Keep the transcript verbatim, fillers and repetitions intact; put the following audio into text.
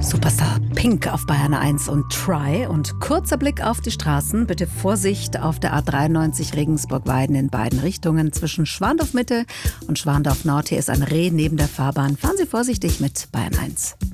Superstar Pink auf Bayern eins und Try. Und kurzer Blick auf die Straßen. Bitte Vorsicht auf der A dreiundneunzig Regensburg-Weiden in beiden Richtungen. Zwischen Schwandorf Mitte und Schwandorf Nord. Hier ist ein Reh neben der Fahrbahn. Fahren Sie vorsichtig mit Bayern eins.